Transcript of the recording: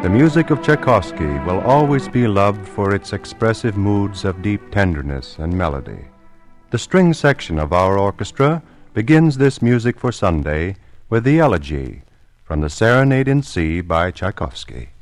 The music of Tchaikovsky will always be loved for its expressive moods of deep tenderness and melody. The string section of our orchestra begins this music for Sunday with the Elegy from the Serenade in C by Tchaikovsky.